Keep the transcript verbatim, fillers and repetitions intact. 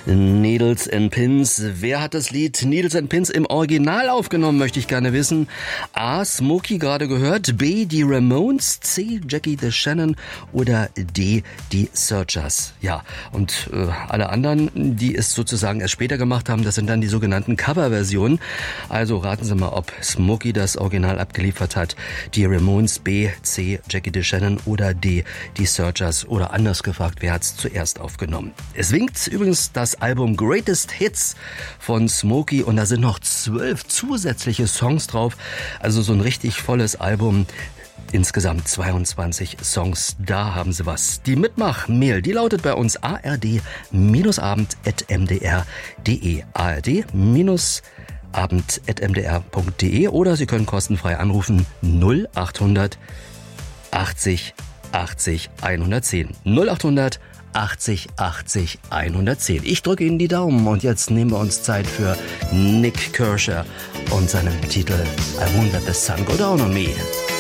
Needles and Pins. Wer hat das Lied Needles and Pins im Original aufgenommen, möchte ich gerne wissen. A. Smokey, gerade gehört. B. Die Ramones. C. Jackie DeShannon. Oder D. Die Searchers. Ja, und äh, alle anderen, die es sozusagen erst später gemacht haben, das sind dann die sogenannten Coverversionen. Also raten Sie mal, ob Smokey das Original abgeliefert hat. Die Ramones, B. C. Jackie DeShannon oder D. Die Searchers. Oder anders gefragt, wer hat es zuerst aufgenommen? Es winkt übrigens das Album Greatest Hits von Smokey und da sind noch zwölf zusätzliche Songs drauf. Also so ein richtig volles Album. Insgesamt zweiundzwanzig Songs, da haben Sie was. Die Mitmach-Mail, die lautet bei uns a r d abend at m d r punkt d e. a r d abend at m d r punkt d e oder Sie können kostenfrei anrufen null achthundert achtzig achtzig hundertzehn. null achthundert achtzig achtzig hundertzehn. Ich drücke Ihnen die Daumen und jetzt nehmen wir uns Zeit für Nick Kershaw und seinen Titel I Won't Let the Sun Go Down on Me.